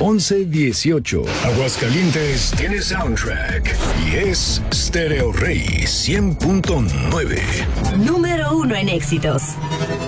1118. Aguascalientes tiene soundtrack y es Stereo Rey 100.9. Número 1 en éxitos.